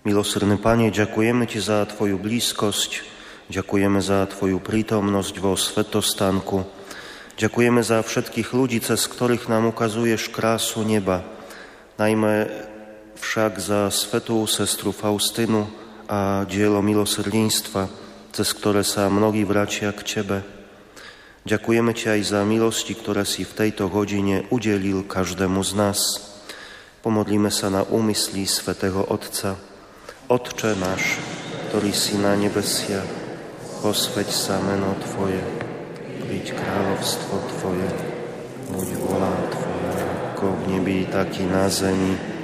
Milosrdný Pane, ďakujeme Ti za Tvoju blízkosť, ďakujeme za Tvoju prítomnosť vo svätostánku, ďakujeme za všetkých ľudí, cez ktorých nám ukazuješ krásu neba, najmä však za svätú sestru Faustinu a dielo milosrdenstva, cez ktoré sa mnohí vracia k Tebe. Ďakujeme Ti aj za milosti, ktoré si v tejto hodine udelil každému z nás. Pomodlíme sa na úmysly svätého Otca. Otče náš, ktorý si na nebesiach, posväť sa meno Tvoje, príď kráľovstvo Tvoje, buď volá Tvoja, ako v nebi, tak i na zemi.